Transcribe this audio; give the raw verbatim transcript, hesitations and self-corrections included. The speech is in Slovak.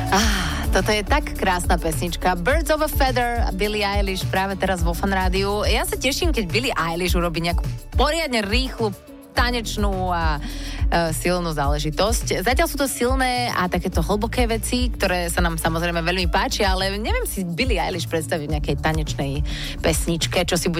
Ah, toto je tak krásna pesnička. Birds of a Feather a Billie Eilish práve teraz vo Fan Rádiu. Ja sa teším, keď Billie Eilish urobí nejakú poriadne rýchlu, tanečnú a e, silnú záležitosť. Zatiaľ sú to silné a takéto hlboké veci, ktoré sa nám samozrejme veľmi páčia, ale neviem si Billie Eilish predstaviť v nejakej tanečnej pesničke, čo si bude